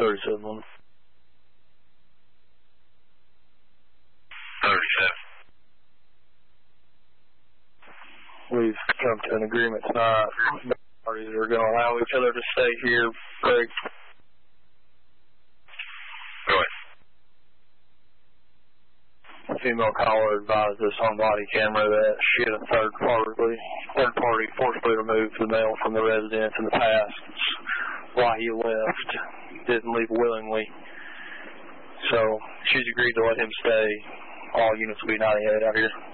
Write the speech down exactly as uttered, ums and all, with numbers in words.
thirty-seven one. thirty-seven. We've come to an agreement tonight. Parties are going to allow each other to stay here. Greg. Go ahead. A female caller advised us on body camera that she had a third party, third party forcibly removed the male from the residence in the past. Why he left, didn't leave willingly. So she's agreed to let him stay. All units will be ninety-eight out here.